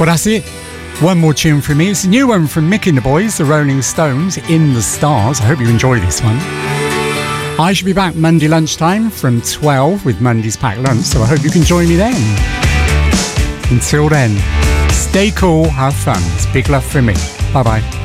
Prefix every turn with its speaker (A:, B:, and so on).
A: Well, that's it. One more tune from me. It's a new one from Mick and the Boys, the Rolling Stones, In the Stars. I hope you enjoy this one. I should be back Monday lunchtime from 12 with Monday's Packed Lunch, so I hope you can join me then. Until then, stay cool, have fun. It's big love from me. Bye-bye.